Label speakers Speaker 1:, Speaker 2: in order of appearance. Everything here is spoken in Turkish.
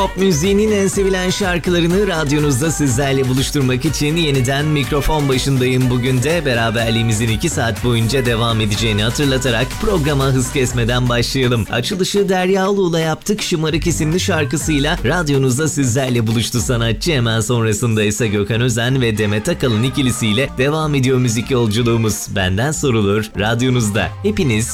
Speaker 1: Pop müziğinin en sevilen şarkılarını radyonuzda sizlerle buluşturmak için yeniden mikrofon başındayım. Bugün de beraberliğimizin 2 saat boyunca devam edeceğini hatırlatarak programa hız kesmeden başlayalım. Açılışı Derya Ulu'la yaptık. Şımarık isimli şarkısıyla radyonuzda sizlerle buluştu sanatçı. Hemen sonrasında ise Gökhan Özen ve Demet Akalın ikilisiyle devam ediyor müzik yolculuğumuz. Benden sorulur radyonuzda. Hepiniz